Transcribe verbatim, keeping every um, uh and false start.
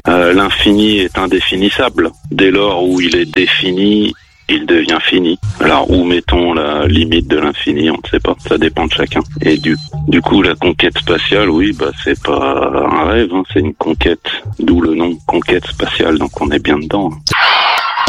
Euh, l'infini est indéfinissable. Dès lors où il est défini, il devient fini. Alors où mettons la limite de l'infini, on ne sait pas, ça dépend de chacun. Et du, du coup la conquête spatiale, oui, bah c'est pas un rêve, hein, c'est une conquête, d'où le nom conquête spatiale, donc on est bien dedans. Hein.